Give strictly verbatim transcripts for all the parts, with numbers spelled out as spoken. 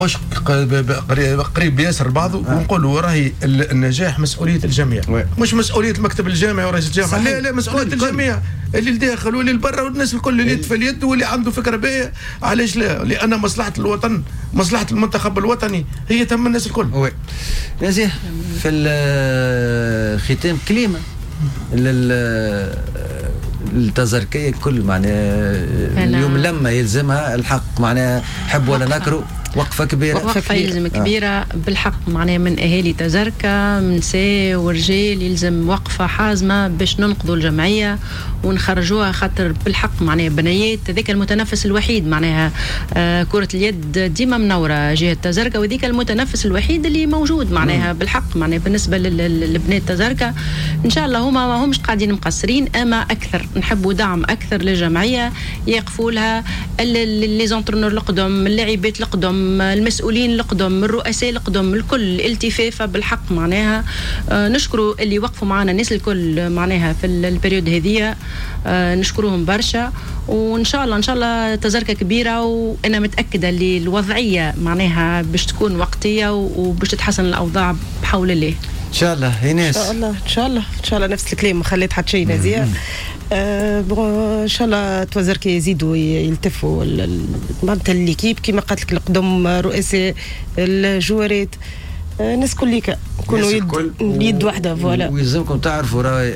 مش قريب ياسر بعضه ونقولوا راهي النجاح مسؤوليه الجميع وي. مش مسؤوليه المكتب الجامعي ورئيس الجامعه، لا لا مسؤوليه كل الجميع كل. اللي الداخل واللي البرا والناس الكل اللي يد في اليد واللي عنده فكره باهيه. علاش لا؟ لان مصلحه الوطن مصلحه المنتخب الوطني هي تهم الناس الكل. وي نزيه في الختام كلمه التزركيه الكل معناها اليوم لما يلزمها الحق معناها حب ولا نكره وقفة كبيرة وقفة يلزم كبيرة آه. بالحق معناها من أهالي تزركة من نساء ورجال يلزم وقفة حازمة باش ننقذوا الجمعية ونخرجوها، خاطر بالحق معناها بنيات ذيك المتنفس الوحيد معناها آه كرة اليد ديما منورة جهة تزركة، وذيك المتنفس الوحيد اللي موجود معناها بالحق معناها بالنسبة للبنات تزركة. إن شاء الله هما ما همش قاعدين مقصرين، أما أكثر نحبوا دعم أكثر للجمعية يقفوا لها لي زونترونور القدم، اللاعبات القدم، المسؤولين القدم، الرؤساء القدم، الكل التفافة بالحق معناها. آه نشكروا اللي وقفوا معنا الناس الكل معناها في البريود هذه، آه نشكروهم برشا. وان شاء الله ان شاء الله تزركة كبيره، وانا متاكده اللي الوضعيه معناها باش تكون وقتيه وباش تتحسن الاوضاع بحول الله ان شاء الله. ايناس ان شاء الله ان شاء الله ان شاء الله نفس الكلام ما خليت حتى شيء نزيه. أه ان شاء الله توزرك يزيدوا يلتفوا معناتها الليكيب كما قالت لك القدم، رؤساء الجوارات، الناس كليك يكونوا يد, يد واحده. فوالا ويلزمكم تعرفوا راهي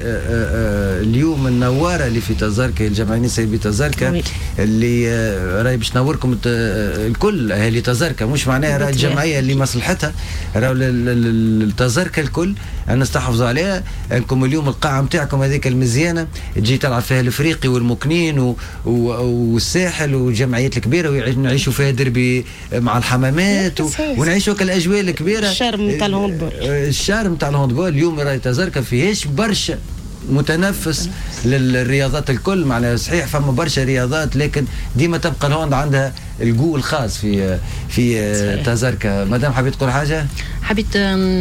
اليوم النواره اللي في تزركه الجمعيه النسائيه بتزركه اللي راهي باش تنوركم الكل اهالي تزركه، مش معناها راهي الجمعيه اللي مصلحتها راهي التزركه الكل أن نستحفظوا عليها. انكم اليوم القاعه نتاعكم هذيك المزيانه تجي تلعب فيها الافريقي والمكنين و... و... والساحل والجمعيات الكبيره ونعيشوا فيها دربي مع الحمامات و... ونعيشوا كالاجواء الكبيره. الشارم نتاع الهاندبول الشارم نتاع الهاندبول اليوم راهي تزركه فيهاش برشا متنفس للرياضات الكل معناها. صحيح فما برشا رياضات لكن ديما تبقى الهوند عندها الجو الخاص في في تزركه. مدام حبيت تقول حاجه؟ حبيت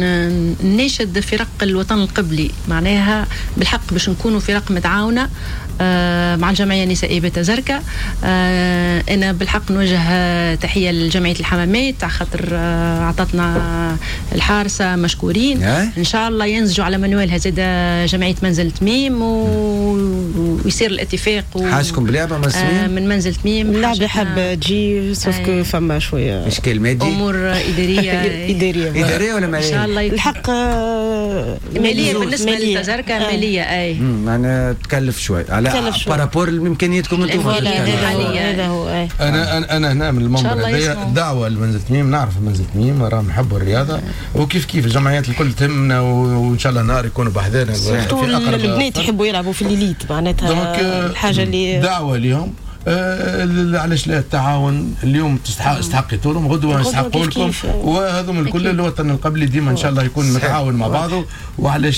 نناشد فرق الوطن القبلي معناها بالحق باش نكونوا فرق متعاونه آه مع الجمعيه النسائيه بتزركه. آه انا بالحق نوجه تحيه لجمعيه الحمامات على خاطر آه عطتنا الحارسه مشكورين. ان شاء الله ينزجوا على منوالها زاد جمعيه منزل تميم ويصير الاتفاق و... حاجكم بلعبه آه من منزل تميم اللعبه حابه تجي سوسكو فما شويه اشكال مادي امور اداريه اداريه اداريه ولا ماليه؟ ان شاء الله الحق ماليه بالنسبه للتزركه ماليه اي معناها تكلف شوي على بارابور لامكانياتكم انتم. هذا هو اي. انا انا انا هنا من المنبر هذايا دعوه لمنزل تميم، نعرف منزل تميم راهم يحبوا الرياضه وكيف كيف الجمعيات الكل تهمنا وان شاء الله نهار يكونوا بحذانا في اقرب. البنات يحبوا يلعبوا في الليليت معناتها الحاجه اللي دعوه ليهم. آه علاش لا التعاون اليوم تستحق يستحق طولهم غدوه يستحقوا لكم، وهذوم الكل الوطن القبلي ديما ان شاء الله يكون متعاون مع بعضه. وعلاش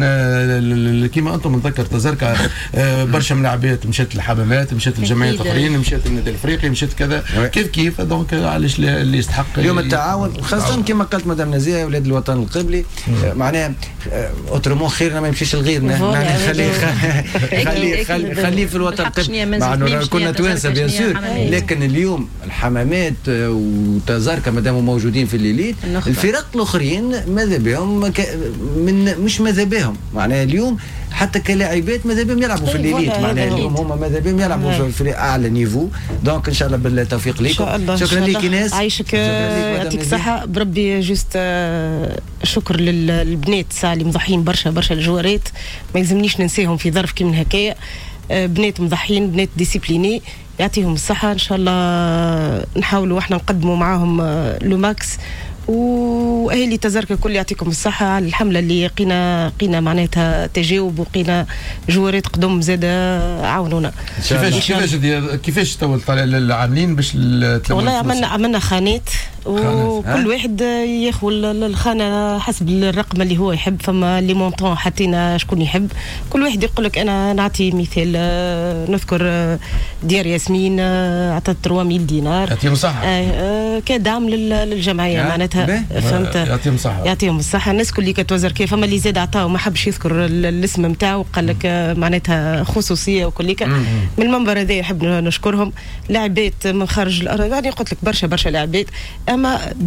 لا كيما انتم نذكر تزركه آه برشا ملاعبات مشات الحمامات، مشات الجمعيات الاخرين، مشات النادي الافريقي، مشات كذا كيف كيف. دونك علاش لا اللي يستحق اليوم التعاون خاصه كما قالت مدام نزيه اولاد الوطن القبلي معناها اوترومون خيرنا ما يمشيش لغيرنا خليه خليه خليه خليه في الوطن القبلي مع كنا توانسه بيان سور. لكن اليوم الحمامات وتزاركه مادام موجودين في الليليت الفرق الاخرين ماذا بهم من مش ماذا بهم معناها اليوم حتى كلاعبات ماذا بهم يلعبوا في الليليت معناها اليوم هم ماذا بهم يلعبوا في اعلى نيفو. دونك ان شاء الله بالتوفيق لكم. شكرا لك ايناس، عايشك يعطيك الصحه بربي. جوست شكر للبنات ساعه اللي مضحين برشا برشا الجوارات ما يلزمنيش ننساهم في ظرف كيما هكايا. بنات مضحين بنات ديسيبليني يعطيهم الصحة. إن شاء الله نحاولوا احنا نقدموا معاهم لو ماكس. واهالي تزركه الكل يعطيكم الصحه على الحمله اللي قينا قينا معناتها تجاوب وقينا جوارات قدم زاده عاونونا. كيفاش كيفاش كيفاش تو العاملين باش والله عملنا عملنا خانات وكل واحد ياخذ الخانه حسب الرقم اللي هو يحب. فما لي مونطون حطينا شكون يحب، كل واحد يقول لك انا نعطي مثال نذكر ديار ياسين ياسمين عطت ثلاثة آلاف دينار يعطيهم الصحة كدعم للجمعية معناتها فهمت يعطيهم الصحة يعطيهم الصحة. الناس كل اللي كتوزر كيف فما اللي زاد عطاه وما حبش يذكر الاسم نتاعو قال لك معناتها خصوصية وكل من المنبر هذا يحب نشكرهم لاعبات من خارج الأرض يعني قلت لك برشا برشا لاعبات أما